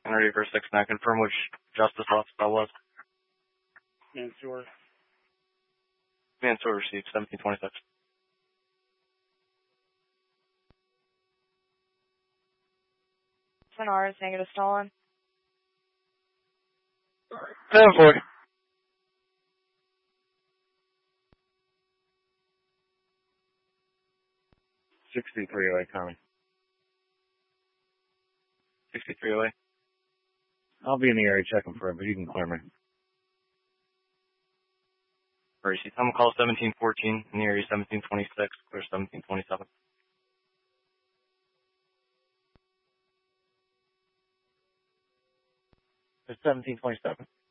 And ready for 6-9. Confirm which Justice officer that was. Mansour. Mansour received 1726. Sonar is negative stolen. 740. 63 away, coming. 63 away. I'll be in the area checking for him, but you can clear me. Received. I'm going to call 1714 in the area 1726. Clear 1727. 1727.